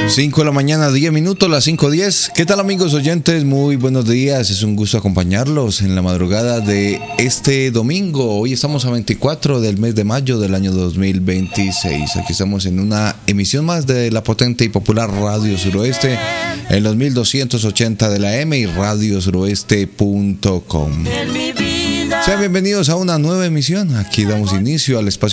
5 de la mañana, 10 minutos, las 5:10. ¿Qué tal, amigos oyentes? Muy buenos días. Es un gusto acompañarlos en la madrugada de este domingo. Hoy estamos a 24 del mes de mayo del año 2026. Aquí estamos en una emisión más de la potente y popular Radio Suroeste en los 1280 de la M y radiosuroeste.com. Sean bienvenidos a una nueva emisión. Aquí damos inicio al espacio